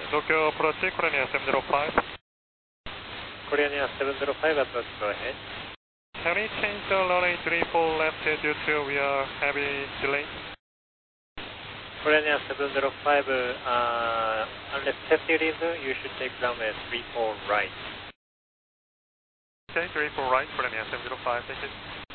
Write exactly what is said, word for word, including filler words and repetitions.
Tokyo approach, Korean seven zero five. Korean seven zero five approach, go ahead. Can we change the runway three four left due to we are heavy delay? Korean seven zero five, uh, unless safety reason, you should take runway three four right. Okay, three four right, Korean seven zero five, thank you.